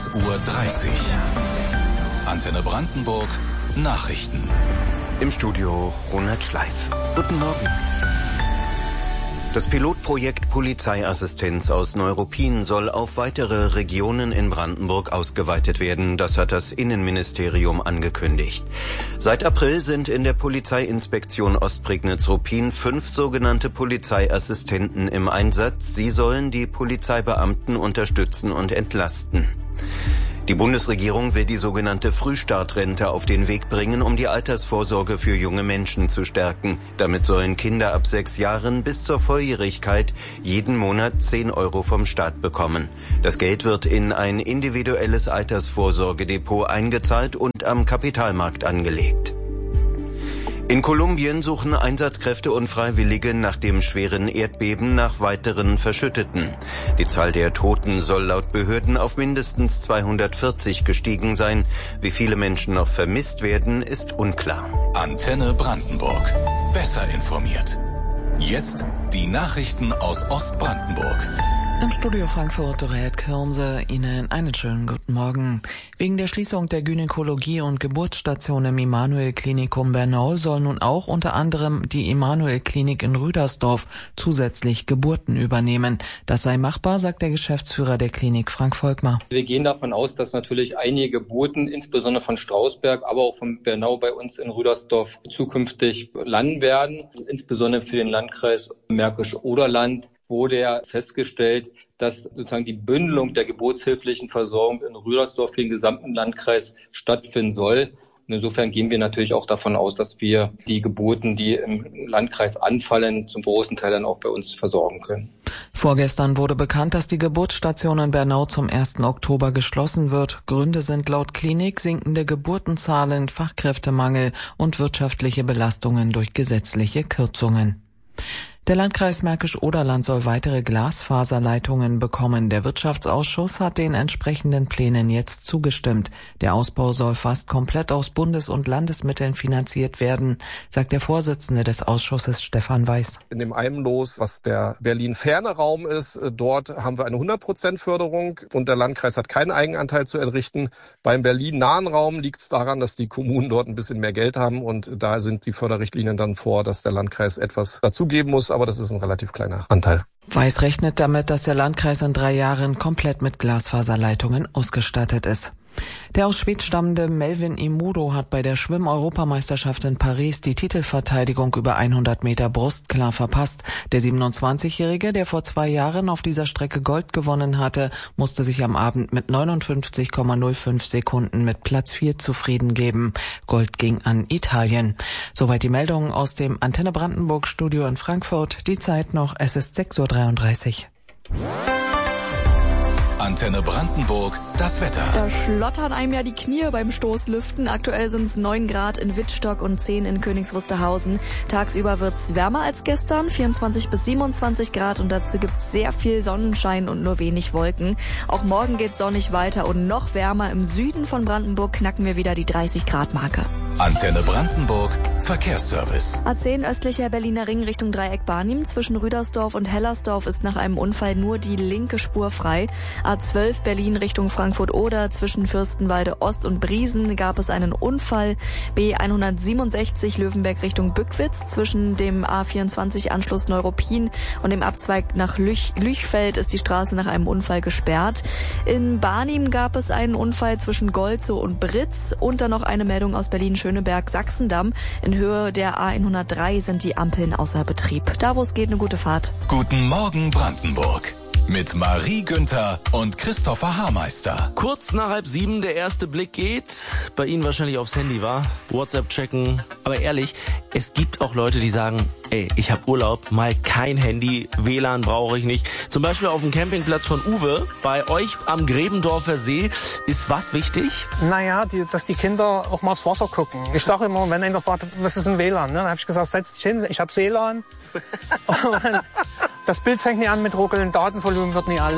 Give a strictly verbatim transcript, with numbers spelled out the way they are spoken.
sechs Uhr dreißig. Antenne Brandenburg, Nachrichten. Im Studio Ronald Schleif. Guten Morgen. Das Pilotprojekt Polizeiassistenz aus Neuruppin soll auf weitere Regionen in Brandenburg ausgeweitet werden. Das hat das Innenministerium angekündigt. Seit April sind in der Polizeiinspektion Ostprignitz-Ruppin fünf sogenannte Polizeiassistenten im Einsatz. Sie sollen die Polizeibeamten unterstützen und entlasten. Die Bundesregierung will die sogenannte Frühstartrente auf den Weg bringen, um die Altersvorsorge für junge Menschen zu stärken. Damit sollen Kinder ab sechs Jahren bis zur Volljährigkeit jeden Monat zehn Euro vom Staat bekommen. Das Geld wird in ein individuelles Altersvorsorgedepot eingezahlt und am Kapitalmarkt angelegt. In Kolumbien suchen Einsatzkräfte und Freiwillige nach dem schweren Erdbeben nach weiteren Verschütteten. Die Zahl der Toten soll laut Behörden auf mindestens zweihundertvierzig gestiegen sein. Wie viele Menschen noch vermisst werden, ist unklar. Antenne Brandenburg. Besser informiert. Jetzt die Nachrichten aus Ostbrandenburg. Im Studio Frankfurt, Doreen Kirnse, Ihnen einen schönen guten Morgen. Wegen der Schließung der Gynäkologie- und Geburtsstation im Emanuel-Klinikum Bernau soll nun auch unter anderem die Emanuel-Klinik in Rüdersdorf zusätzlich Geburten übernehmen. Das sei machbar, sagt der Geschäftsführer der Klinik, Frank Volkmar. Wir gehen davon aus, dass natürlich einige Geburten, insbesondere von Strausberg, aber auch von Bernau bei uns in Rüdersdorf zukünftig landen werden. Insbesondere für den Landkreis Märkisch-Oderland wurde ja festgestellt, dass sozusagen die Bündelung der geburtshilflichen Versorgung in Rüdersdorf für den gesamten Landkreis stattfinden soll. Und insofern gehen wir natürlich auch davon aus, dass wir die Geburten, die im Landkreis anfallen, zum großen Teil dann auch bei uns versorgen können. Vorgestern wurde bekannt, dass die Geburtsstation in Bernau zum ersten Oktober geschlossen wird. Gründe sind laut Klinik sinkende Geburtenzahlen, Fachkräftemangel und wirtschaftliche Belastungen durch gesetzliche Kürzungen. Der Landkreis Märkisch-Oderland soll weitere Glasfaserleitungen bekommen. Der Wirtschaftsausschuss hat den entsprechenden Plänen jetzt zugestimmt. Der Ausbau soll fast komplett aus Bundes- und Landesmitteln finanziert werden, sagt der Vorsitzende des Ausschusses Stefan Weiß. In dem einen Los, was der Berlin-ferne Raum ist, dort haben wir eine hundert Prozent Förderung und der Landkreis hat keinen Eigenanteil zu entrichten. Beim Berlin-nahen Raum liegt es daran, dass die Kommunen dort ein bisschen mehr Geld haben und da sind die Förderrichtlinien dann vor, dass der Landkreis etwas dazugeben muss. Aber das ist ein relativ kleiner Anteil. Weiß rechnet damit, dass der Landkreis in drei Jahren komplett mit Glasfaserleitungen ausgestattet ist. Der aus Schwedt stammende Melvin Imudo hat bei der Schwimm-Europameisterschaft in Paris die Titelverteidigung über hundert Meter Brust klar verpasst. Der siebenundzwanzigjährige, der vor zwei Jahren auf dieser Strecke Gold gewonnen hatte, musste sich am Abend mit neunundfünfzig Komma null fünf Sekunden mit Platz vier zufrieden geben. Gold ging an Italien. Soweit die Meldungen aus dem Antenne Brandenburg Studio in Frankfurt. Die Zeit noch, es ist sechs Uhr dreiunddreißig. Antenne Brandenburg, das Wetter. Da schlottern einem ja die Knie beim Stoßlüften. Aktuell sind es neun Grad in Wittstock und zehn in Königs Wusterhausen. Tagsüber wird's wärmer als gestern, vierundzwanzig bis siebenundzwanzig Grad und dazu gibt's sehr viel Sonnenschein und nur wenig Wolken. Auch morgen geht's sonnig weiter und noch wärmer. Im Süden von Brandenburg knacken wir wieder die dreißig Grad Marke. Antenne Brandenburg, Verkehrsservice. A zehn östlicher Berliner Ring Richtung Dreieck Barnim. Zwischen Rüdersdorf und Hellersdorf ist nach einem Unfall nur die linke Spur frei. A zwölf Berlin Richtung Frankfurt-Oder. Zwischen Fürstenwalde Ost und Briesen gab es einen Unfall. B hundertsiebenundsechzig Löwenberg Richtung Bückwitz. Zwischen dem A vierundzwanzig Anschluss Neuruppin und dem Abzweig nach Lüch Lüchfeld ist die Straße nach einem Unfall gesperrt. In Barnim gab es einen Unfall zwischen Golzow und Britz. Und dann noch eine Meldung aus Berlin-Schöneberg-Sachsendamm. In Höhe der A hundertdrei sind die Ampeln außer Betrieb. Da, wo es geht, eine gute Fahrt. Guten Morgen Brandenburg. Mit Marie Günther und Christopher Haarmeister. Kurz nach halb sieben, der erste Blick geht. Bei Ihnen wahrscheinlich aufs Handy, war WhatsApp checken. Aber ehrlich, es gibt auch Leute, die sagen, ey, ich habe Urlaub, mal kein Handy, W L A N brauche ich nicht. Zum Beispiel auf dem Campingplatz von Uwe, bei euch am Gräbendorfer See, ist was wichtig? Naja, die, dass die Kinder auch mal aufs Wasser gucken. Ich sage immer, wenn einer fragt, was ist ein W L A N? Ne? Dann habe ich gesagt, setz dich hin, ich habe W L A N. Das Bild fängt nie an mit ruckeln, Datenvolumen wird nie alle.